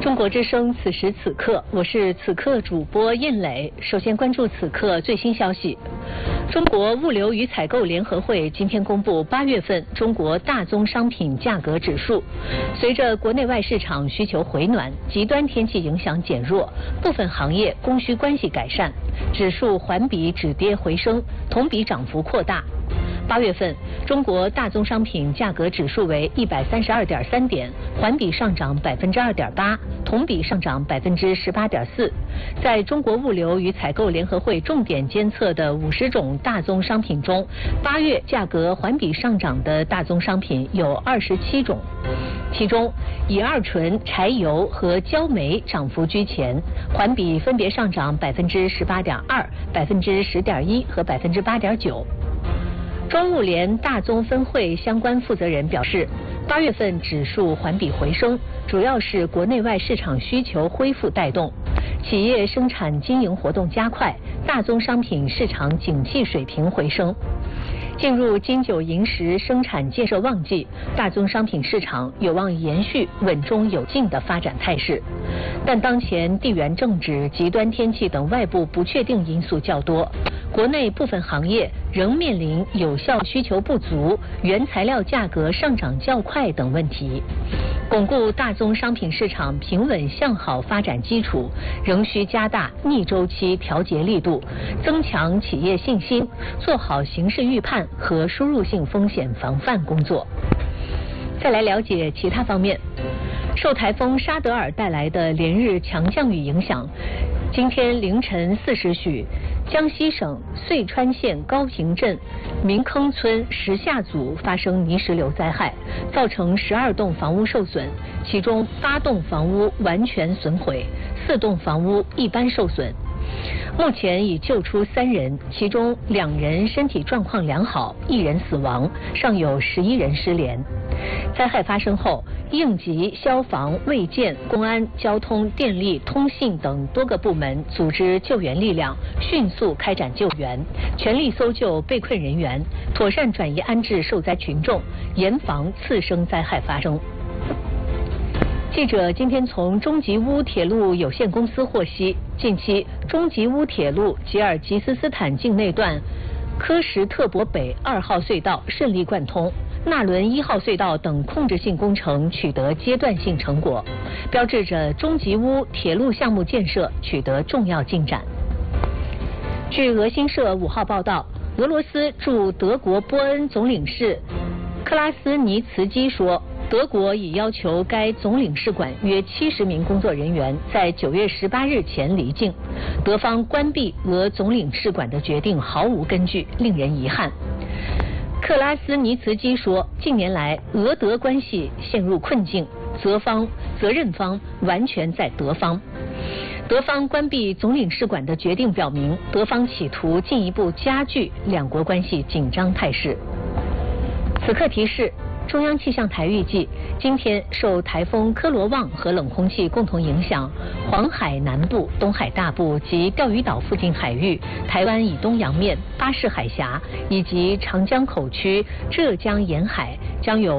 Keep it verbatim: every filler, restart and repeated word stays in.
中国之声，此时此刻，我是此刻主播燕磊。首先关注此刻最新消息。中国物流与采购联合会今天公布八月份中国大宗商品价格指数。随着国内外市场需求回暖，极端天气影响减弱，部分行业供需关系改善，指数环比止跌回升，同比涨幅扩大。八月份，中国大宗商品价格指数为一百三十二点三点，环比上涨百分之二点八，同比上涨百分之十八点四。在中国物流与采购联合会重点监测的五十种大宗商品中，八月价格环比上涨的大宗商品有二十七种，其中乙二醇、柴油和焦煤涨幅居前，环比分别上涨百分之十八点二、百分之十点一和百分之八点九。中物联大宗分会相关负责人表示，八月份指数环比回升，主要是国内外市场需求恢复带动，企业生产经营活动加快，大宗商品市场景气水平回升。进入金九银十生产建设旺季，大宗商品市场有望延续稳中有进的发展态势。但当前地缘政治、极端天气等外部不确定因素较多，国内部分行业仍面临有效需求不足、原材料价格上涨较快等问题。巩固大宗商品市场平稳向好发展基础，仍需加大逆周期调节力度，增强企业信心，做好形势预判和输入性风险防范工作。再来了解其他方面。受台风沙德尔带来的连日强降雨影响，今天凌晨四时许，江西省遂川县高坪镇民坑村石下组发生泥石流灾害，造成十二栋房屋受损，其中八栋房屋完全损毁，四栋房屋一般受损。目前已救出三人，其中两人身体状况良好，一人死亡，尚有十一人失联。灾害发生后，应急、消防、卫健、公安、交通、电力、通信等多个部门组织救援力量，迅速开展救援，全力搜救被困人员，妥善转移安置受灾群众，严防次生灾害发生。记者今天从中吉乌铁路有限公司获悉，近期中吉乌铁路吉尔吉斯斯坦境内段科什特博北二号隧道顺利贯通，纳伦一号隧道等控制性工程取得阶段性成果，标志着中吉乌铁路项目建设取得重要进展。据俄新社五号报道，俄罗斯驻德国波恩总领事克拉斯尼茨基说，德国已要求该总领事馆约七十名工作人员在九月十八日前离境，德方关闭俄总领事馆的决定毫无根据，令人遗憾。克拉斯尼茨基说，近年来俄德关系陷入困境，责方责任方完全在德方。德方关闭总领事馆的决定表明，德方企图进一步加剧两国关系紧张态势。此刻提示，中央气象台预计，今天受台风科罗旺和冷空气共同影响，黄海南部、东海大部及钓鱼岛附近海域、台湾以东洋面、巴士海峡以及长江口区、浙江沿海将有